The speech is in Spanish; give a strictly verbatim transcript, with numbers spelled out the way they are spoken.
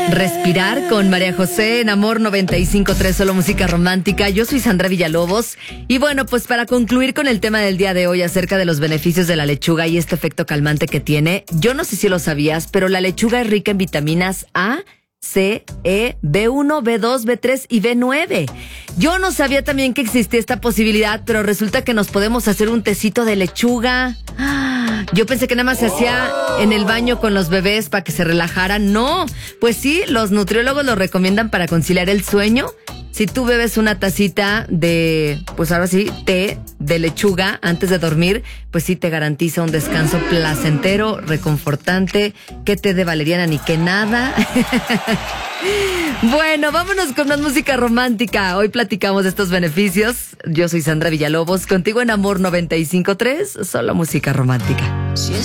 Respirar con María José en Amor noventa y cinco punto tres, solo música romántica. Yo soy Sandra Villalobos. Y bueno, pues para concluir con el tema del día de hoy acerca de los beneficios de la lechuga y este efecto calmante que tiene, yo no sé si lo sabías, pero la lechuga es rica en vitaminas A, C, E, B uno, B dos, B tres y B nueve. Yo no sabía también que existía esta posibilidad, pero resulta que nos podemos hacer un tecito de lechuga. Yo pensé que nada más se hacía en el baño con los bebés para que se relajaran. No, pues sí, los nutriólogos lo recomiendan para conciliar el sueño. Si tú bebes una tacita de, pues ahora sí, té de lechuga antes de dormir, pues sí te garantiza un descanso placentero, reconfortante, que té de valeriana ni que nada. Bueno, vámonos con más música romántica. Hoy platicamos de estos beneficios. Yo soy Sandra Villalobos, contigo en Amor noventa y cinco punto tres, solo música romántica.